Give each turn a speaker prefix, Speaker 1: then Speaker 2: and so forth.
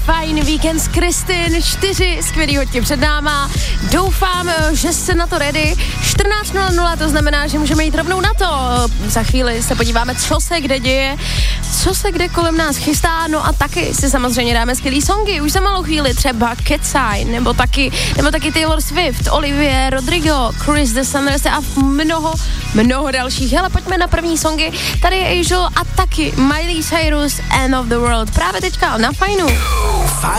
Speaker 1: Fajn víkend s Kristin, 4 skvělý hodky před náma. Doufám, že jste na to ready. 14:00, to znamená, že můžeme jít rovnou na to. Za chvíli se podíváme, co se kde děje, co se kde kolem nás chystá, no a taky si samozřejmě dáme skvělý songy. Už za malou chvíli třeba Catsign, nebo taky Taylor Swift, Olivia Rodrigo, Chris the Sanders a mnoho dalších. Hele, pojďme na první songy. Tady je Angel a taky Miley Cyrus, End of the World. Právě teďka na Fajnu.